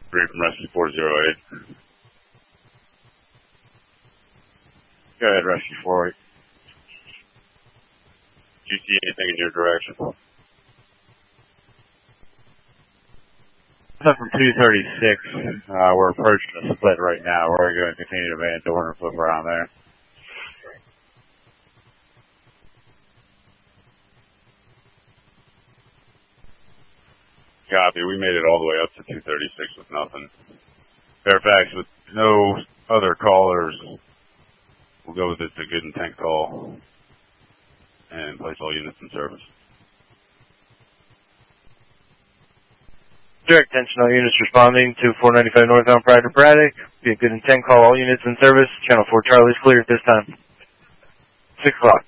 3 from Rescue 408. Go ahead, Rescue 408. Do you see anything in your direction? From 236, we're approaching the split right now. We're going to continue to van door and flip around there. Copy. We made it all the way up to 236 with nothing. Fairfax, with no other callers, we'll go with it's a good intent call and place all units in service. Direct attention, all units responding to 495 northbound prior to Braddock. Be a good intent call, all units in service. Channel 4 Charlie's clear at this time. 6 o'clock.